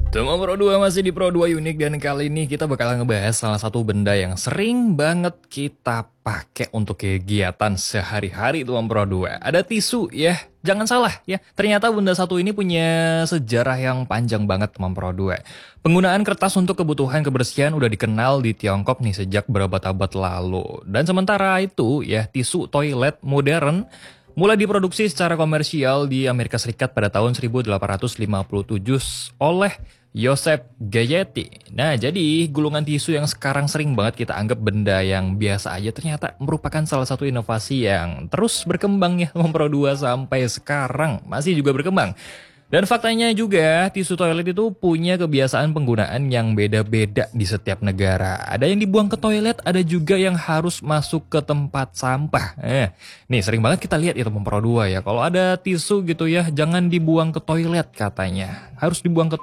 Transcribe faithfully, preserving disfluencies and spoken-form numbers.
Tema Pro dua masih di Pro dua Unik dan kali ini kita bakal ngebahas salah satu benda yang sering banget kita pakai untuk kegiatan sehari-hari teman Pro dua. Ada tisu ya, jangan salah ya. Ternyata benda satu ini punya sejarah yang panjang banget teman Pro dua. Penggunaan kertas untuk kebutuhan kebersihan udah dikenal di Tiongkok nih sejak berabad-abad lalu. Dan sementara itu ya tisu toilet modern mulai diproduksi secara komersial di Amerika Serikat pada tahun seribu delapan ratus lima puluh tujuh oleh Joseph Gayeti. Nah, jadi gulungan tisu yang sekarang sering banget kita anggap benda yang biasa aja ternyata merupakan salah satu inovasi yang terus berkembang ya Pro dua sampai sekarang masih juga berkembang. Dan faktanya juga tisu toilet itu punya kebiasaan penggunaan yang beda-beda di setiap negara. Ada yang dibuang ke toilet, ada juga yang harus masuk ke tempat sampah. Eh, nih sering banget kita lihat itu Pro dua ya. Kalau ada tisu gitu ya, jangan dibuang ke toilet katanya. Harus dibuang ke